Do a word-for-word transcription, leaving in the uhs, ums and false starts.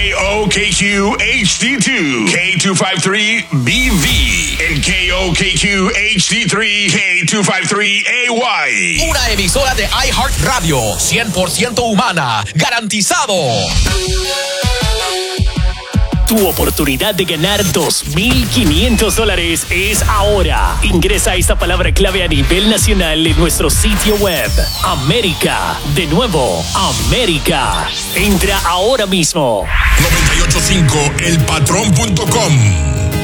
K O K Q H D two, K two fifty-three B V, and K O K Q H D three, K two fifty-three A Y. Una emisora de iHeartRadio, cien por ciento humana, garantizado. Tu oportunidad de ganar dos mil quinientos dólares es ahora. Ingresa esta palabra clave a nivel nacional en nuestro sitio web. América. De nuevo, América. Entra ahora mismo. noventa y ocho punto cinco el patrón punto com